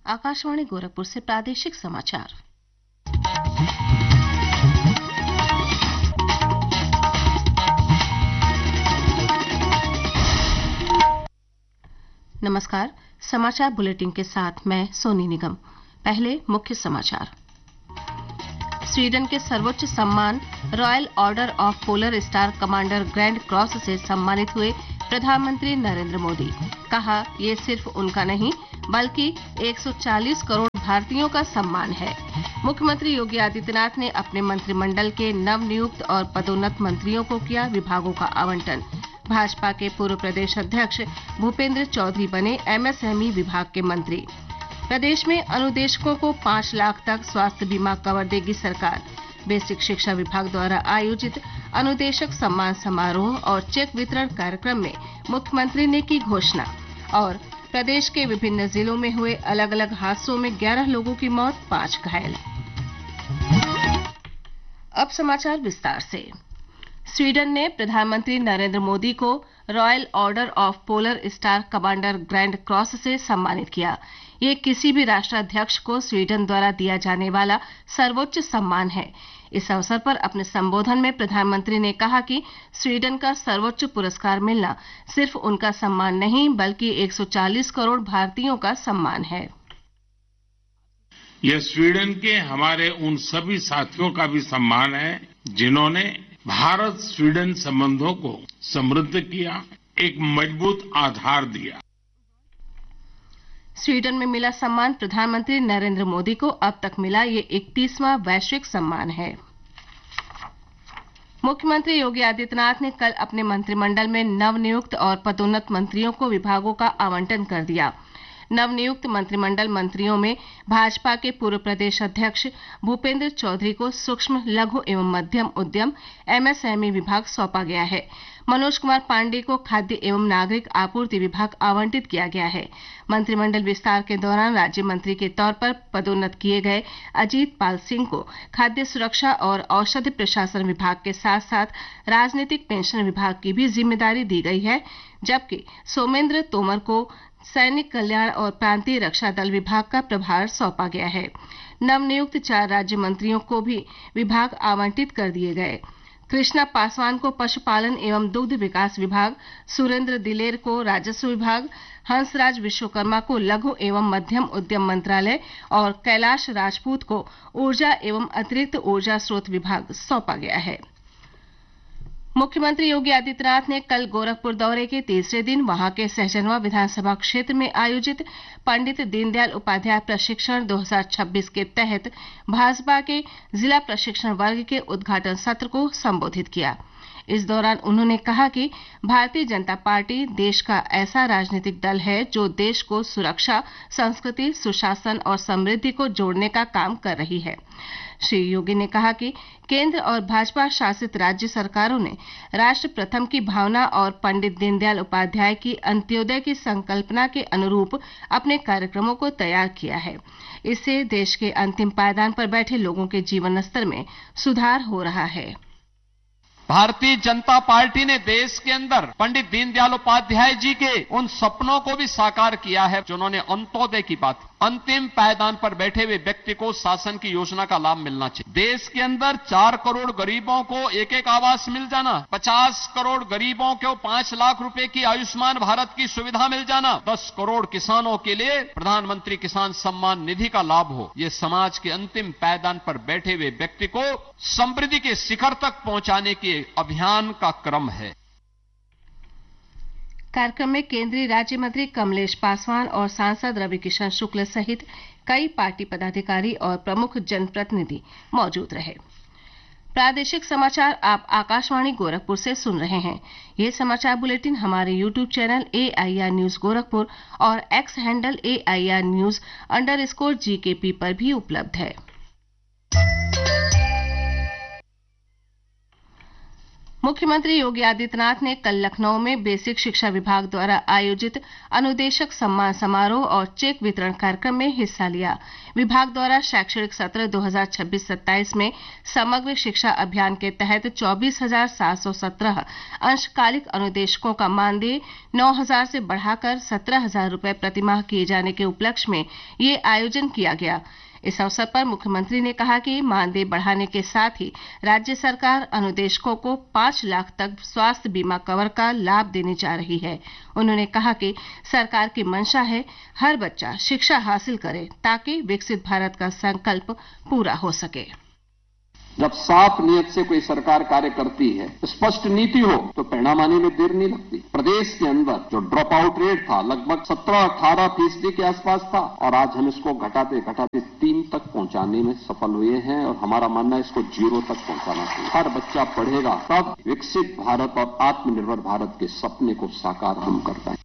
आकाशवाणी गोरखपुर से प्रादेशिक समाचार। नमस्कार, समाचार बुलेटिन के साथ मैं सोनी निगम। पहले मुख्य समाचार। स्वीडन के सर्वोच्च सम्मान royal order of polar star commander grand cross से सम्मानित हुए प्रधानमंत्री नरेंद्र मोदी। कहा, ये सिर्फ उनका नहीं बल्कि 140 करोड़ भारतीयों का सम्मान है। मुख्यमंत्री योगी आदित्यनाथ ने अपने मंत्रिमंडल के नवनियुक्त और पदोन्नत मंत्रियों को किया विभागों का आवंटन। भाजपा के पूर्व प्रदेश अध्यक्ष भूपेंद्र चौधरी बने एमएसएमई विभाग के मंत्री। प्रदेश में अनुदेशकों को 5 लाख तक स्वास्थ्य बीमा कवर देगी सरकार। बेसिक शिक्षा विभाग द्वारा आयोजित अनुदेशक सम्मान समारोह और चेक वितरण कार्यक्रम में मुख्यमंत्री ने की घोषणा। और प्रदेश के विभिन्न जिलों में हुए अलग अलग हादसों में 11 लोगों की मौत, 5 घायल। अब समाचार विस्तार से। स्वीडन ने प्रधानमंत्री नरेंद्र मोदी को royal order of polar star commander grand cross से सम्मानित किया। ये किसी भी राष्ट्राध्यक्ष को स्वीडन द्वारा दिया जाने वाला सर्वोच्च सम्मान है। इस अवसर पर अपने संबोधन में प्रधानमंत्री ने कहा कि स्वीडन का सर्वोच्च पुरस्कार मिलना सिर्फ उनका सम्मान नहीं बल्कि 140 करोड़ भारतीयों का सम्मान है। यह स्वीडन के हमारे उन सभी साथियों का भी सम्मान है जिन्होंने भारत स्वीडन संबंधों को समृद्ध किया, एक मजबूत आधार दिया। स्वीडन में मिला सम्मान प्रधानमंत्री नरेंद्र मोदी को अब तक मिला ये 31वां वैश्विक सम्मान है। मुख्यमंत्री योगी आदित्यनाथ ने कल अपने मंत्रिमंडल में नवनियुक्त और पदोन्नत मंत्रियों को विभागों का आवंटन कर दिया। नवनियुक्त मंत्रिमंडल मंत्रियों में भाजपा के पूर्व प्रदेश अध्यक्ष भूपेंद्र चौधरी को सूक्ष्म लघु एवं मध्यम उद्यम एमएसएमई विभाग सौंपा गया है। मनोज कुमार पांडेय को खाद्य एवं नागरिक आपूर्ति विभाग आवंटित किया गया है। मंत्रिमंडल विस्तार के दौरान राज्य मंत्री के तौर पर पदोन्नत किए गए अजीत पाल सिंह को खाद्य सुरक्षा और औषधि प्रशासन विभाग के साथ साथ राजनीतिक पेंशन विभाग की भी जिम्मेदारी दी गई है, जबकि सोमेंद्र तोमर को सैनिक कल्याण और प्रांतीय रक्षा दल विभाग का प्रभार सौंपा गया है। नवनियुक्त 4 राज्य मंत्रियों को भी विभाग आवंटित कर दिए गए। कृष्णा पासवान को पशुपालन एवं दुग्ध विकास विभाग, सुरेंद्र दिलेर को राजस्व विभाग, हंसराज विश्वकर्मा को लघु एवं मध्यम उद्यम मंत्रालय और कैलाश राजपूत को ऊर्जा एवं अतिरिक्त ऊर्जा स्रोत विभाग सौंपा गया है। मुख्यमंत्री योगी आदित्यनाथ ने कल गोरखपुर दौरे के तीसरे दिन वहां के सहजनवा विधानसभा क्षेत्र में आयोजित पंडित दीनदयाल उपाध्याय प्रशिक्षण 2026 के तहत भाजपा के जिला प्रशिक्षण वर्ग के उद्घाटन सत्र को संबोधित किया। इस दौरान उन्होंने कहा कि भारतीय जनता पार्टी देश का ऐसा राजनीतिक दल है जो देश को सुरक्षा, संस्कृति, सुशासन और समृद्धि को जोड़ने का काम कर रही है। श्री योगी ने कहा कि केंद्र और भाजपा शासित राज्य सरकारों ने राष्ट्र प्रथम की भावना और पंडित दीनदयाल उपाध्याय की अंत्योदय की संकल्पना के अनुरूप अपने कार्यक्रमों को तैयार किया है। इससे देश के अंतिम पायदान पर बैठे लोगों के जीवन स्तर में सुधार हो रहा है। भारतीय जनता पार्टी ने देश के अंदर पंडित दीनदयाल उपाध्याय जी के उन सपनों को भी साकार किया है जिन्होंने अंत्योदय की बात। अंतिम पायदान पर बैठे हुए व्यक्ति को शासन की योजना का लाभ मिलना चाहिए। देश के अंदर 4 करोड़ गरीबों को एक आवास मिल जाना, 50 करोड़ गरीबों को 5 लाख रुपए की आयुष्मान भारत की सुविधा मिल जाना, 10 करोड़ किसानों के लिए प्रधानमंत्री किसान सम्मान निधि का लाभ हो, ये समाज के अंतिम पायदान पर बैठे हुए व्यक्ति को समृद्धि के शिखर तक पहुंचाने के अभियान का क्रम है। कार्यक्रम में केंद्रीय राज्य मंत्री कमलेश पासवान और सांसद रविकिशन शुक्ल सहित कई पार्टी पदाधिकारी और प्रमुख जनप्रतिनिधि मौजूद रहे। प्रादेशिक समाचार आप आकाशवाणी गोरखपुर से सुन रहे हैं। ये समाचार बुलेटिन हमारे YouTube channel AIR news Gorakhpur और एक्स हैंडल AIR न्यूज_GKP पर भी उपलब्ध है। मुख्यमंत्री योगी आदित्यनाथ ने कल लखनऊ में बेसिक शिक्षा विभाग द्वारा आयोजित अनुदेशक सम्मान समारोह और चेक वितरण कार्यक्रम में हिस्सा लिया। विभाग द्वारा शैक्षणिक सत्र 2026-27 में समग्र शिक्षा अभियान के तहत 24,717 अंशकालिक अनुदेशकों का मानदेय 9,000 से बढ़ाकर 17,000 रुपये प्रतिमाह किए जाने के उपलक्ष्य में ये आयोजन किया गया। इस अवसर पर मुख्यमंत्री ने कहा कि मानदेय बढ़ाने के साथ ही राज्य सरकार अनुदेशकों को 5 लाख तक स्वास्थ्य बीमा कवर का लाभ देने जा रही है। उन्होंने कहा कि सरकार की मंशा है हर बच्चा शिक्षा हासिल करे ताकि विकसित भारत का संकल्प पूरा हो सके। जब साफ नियत से कोई सरकार कार्य करती है, स्पष्ट नीति हो, तो परिणाम आने में देर नहीं लगती। प्रदेश के अंदर जो ड्रॉप आउट रेट था लगभग 17-18% के आसपास था और आज हम इसको घटाते घटाते 3 तक पहुंचाने में सफल हुए हैं और हमारा मानना है इसको 0 तक पहुंचाना चाहिए। हर बच्चा पढ़ेगा तब विकसित भारत और आत्मनिर्भर भारत के सपने को साकार हम कर पाएंगे।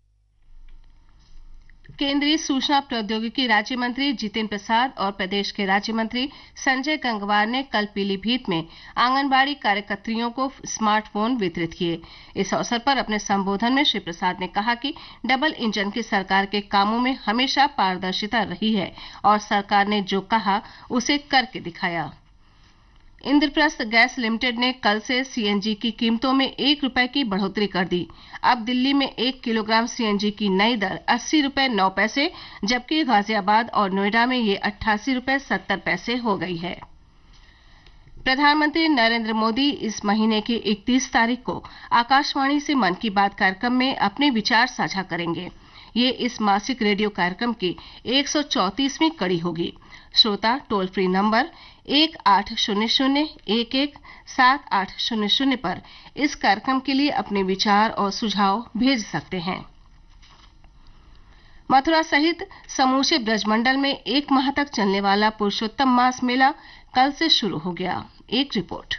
केंद्रीय सूचना प्रौद्योगिकी राज्य मंत्री जितेंद्र प्रसाद और प्रदेश के राज्य मंत्री संजय गंगवार ने कल पीलीभीत में आंगनबाड़ी कार्यकर्त्रियों को स्मार्टफोन वितरित किए। इस अवसर पर अपने संबोधन में श्री प्रसाद ने कहा कि डबल इंजन की सरकार के कामों में हमेशा पारदर्शिता रही है और सरकार ने जो कहा उसे करके दिखाया। इंद्रप्रस्थ गैस लिमिटेड ने कल से सीएनजी की कीमतों में 1 रुपए की बढ़ोतरी कर दी। अब दिल्ली में 1 किलोग्राम सीएनजी की नई दर 80 रुपए 9 पैसे, जबकि गाजियाबाद और नोएडा में ये 88 रुपए 70 पैसे हो गई है। प्रधानमंत्री नरेंद्र मोदी इस महीने की 31 तारीख को आकाशवाणी से मन की बात कार्यक्रम में अपने विचार साझा करेंगे। ये इस मासिक रेडियो कार्यक्रम की 134वीं कड़ी होगी। श्रोता टोल फ्री नंबर 1800-11-7800 पर इस कार्यक्रम के लिए अपने विचार और सुझाव भेज सकते हैं। मथुरा सहित समूचे ब्रजमंडल में 1 माह तक चलने वाला पुरुषोत्तम मास मेला कल से शुरू हो गया। एक रिपोर्ट।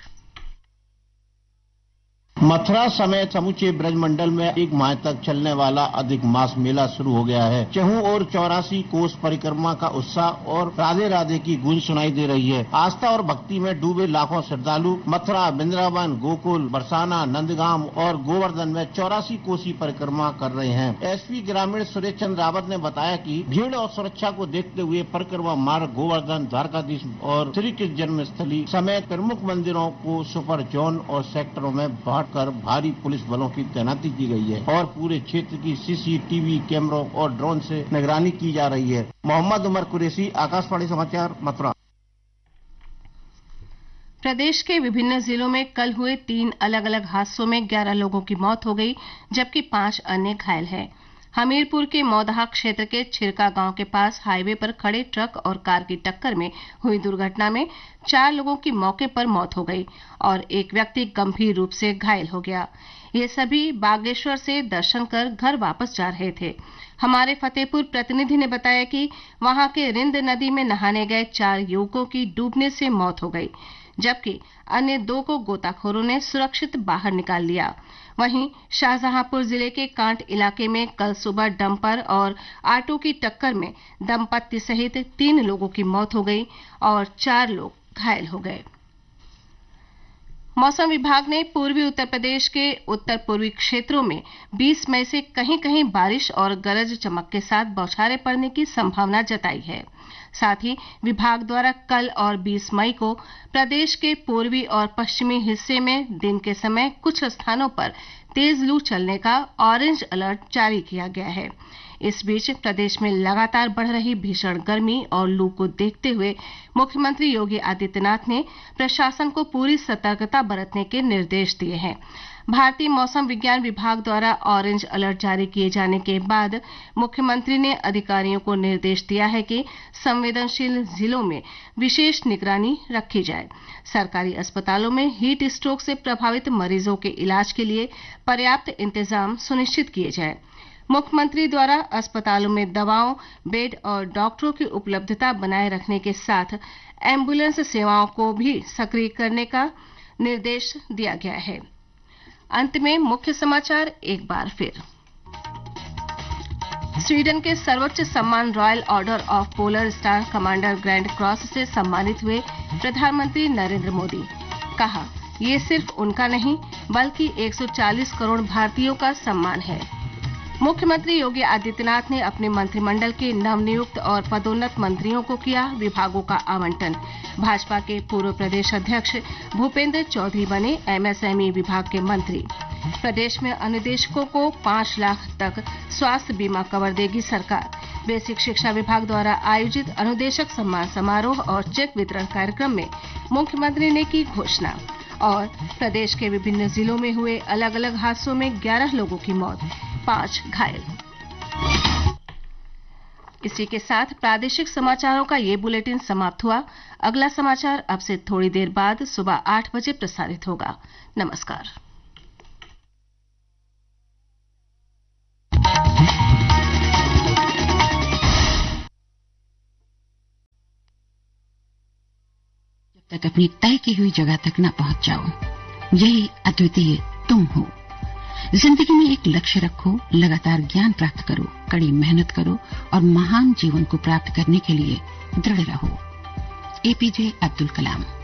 मथुरा समेत समूचे ब्रजमंडल में 1 माह तक चलने वाला अधिक मास मेला शुरू हो गया है। चहुं और 84 कोस परिक्रमा का उत्साह और राधे राधे की गूंज सुनाई दे रही है। आस्था और भक्ति में डूबे लाखों श्रद्धालु मथुरा, वृंदावन, गोकुल, बरसाना, नंदगांव और गोवर्धन में 84 कोसी परिक्रमा कर रहे हैं। एसपी ग्रामीण सुरेश चंद्र रावत ने बताया कि भीड़ और सुरक्षा को देखते हुए परिक्रमा मार्ग गोवर्धन, द्वारकाधीश और श्री कृष्ण जन्मस्थली समेत प्रमुख मंदिरों को सुपर जोन और सेक्टरों में कर भारी पुलिस बलों की तैनाती की गई है और पूरे क्षेत्र की सीसीटीवी कैमरों और ड्रोन से निगरानी की जा रही है। मोहम्मद उमर कुरैशी, आकाशवाणी समाचार, मथुरा। प्रदेश के विभिन्न जिलों में कल हुए 3 अलग अलग हादसों में 11 लोगों की मौत हो गई, जबकि 5 अन्य घायल हैं। हमीरपुर के मौदहा क्षेत्र के छिरका गांव के पास हाईवे पर खड़े ट्रक और कार की टक्कर में हुई दुर्घटना में 4 लोगों की मौके पर मौत हो गई और एक व्यक्ति गंभीर रूप से घायल हो गया। ये सभी बागेश्वर से दर्शन कर घर वापस जा रहे थे। हमारे फतेहपुर प्रतिनिधि ने बताया कि वहां के रिंद नदी में नहाने गए 4 युवकों की डूबने से मौत हो गई, जबकि अन्य 2 को गोताखोरों ने सुरक्षित बाहर निकाल लिया। वहीं शाहजहांपुर जिले के कांट इलाके में कल सुबह डंपर और ऑटो की टक्कर में दंपत्ति सहित 3 लोगों की मौत हो गई और 4 लोग घायल हो गए। मौसम विभाग ने पूर्वी उत्तर प्रदेश के उत्तर पूर्वी क्षेत्रों में 20 मई से कहीं कहीं बारिश और गरज चमक के साथ बौछारें पड़ने की संभावना जताई है। साथ ही विभाग द्वारा कल और 20 मई को प्रदेश के पूर्वी और पश्चिमी हिस्से में दिन के समय कुछ स्थानों पर तेज लू चलने का ऑरेंज अलर्ट जारी किया गया है। इस बीच प्रदेश में लगातार बढ़ रही भीषण गर्मी और लू को देखते हुए मुख्यमंत्री योगी आदित्यनाथ ने प्रशासन को पूरी सतर्कता बरतने के निर्देश दिए हैं। भारतीय मौसम विज्ञान विभाग द्वारा ऑरेंज अलर्ट जारी किए जाने के बाद मुख्यमंत्री ने अधिकारियों को निर्देश दिया है कि संवेदनशील जिलों में विशेष निगरानी रखी जाए। सरकारी अस्पतालों में हीट स्ट्रोक से प्रभावित मरीजों के इलाज के लिए पर्याप्त इंतजाम सुनिश्चित किए जाए। मुख्यमंत्री द्वारा अस्पतालों में दवाओं, बेड और डॉक्टरों की उपलब्धता बनाए रखने के साथ एम्बुलेंस सेवाओं को भी सक्रिय करने का निर्देश दिया गया है। अंत में मुख्य समाचार एक बार फिर। स्वीडन के सर्वोच्च सम्मान royal order of polar star commander grand cross से सम्मानित हुए प्रधानमंत्री नरेंद्र मोदी। कहा, ये सिर्फ उनका नहीं बल्कि 140 करोड़ भारतीयों का सम्मान है। मुख्यमंत्री योगी आदित्यनाथ ने अपने मंत्रिमंडल के नवनियुक्त और पदोन्नत मंत्रियों को किया विभागों का आवंटन। भाजपा के पूर्व प्रदेश अध्यक्ष भूपेंद्र चौधरी बने एमएसएमई विभाग के मंत्री। प्रदेश में अनुदेशकों को 5 लाख तक स्वास्थ्य बीमा कवर देगी सरकार। बेसिक शिक्षा विभाग द्वारा आयोजित अनुदेशक सम्मान समारोह और चेक वितरण कार्यक्रम में मुख्यमंत्री ने की घोषणा। और प्रदेश के विभिन्न जिलों में हुए अलग अलग हादसों में 11 लोगों की मौत, 5 घायल। इसी के साथ प्रादेशिक समाचारों का ये बुलेटिन समाप्त हुआ। अगला समाचार अब से थोड़ी देर बाद सुबह 8 बजे प्रसारित होगा। नमस्कार। जब तक अपनी तय की हुई जगह तक न पहुंच जाओ, यही अद्वितीय तुम हो। जिंदगी में एक लक्ष्य रखो, लगातार ज्ञान प्राप्त करो, कड़ी मेहनत करो और महान जीवन को प्राप्त करने के लिए दृढ़ रहो। एपीजे अब्दुल कलाम।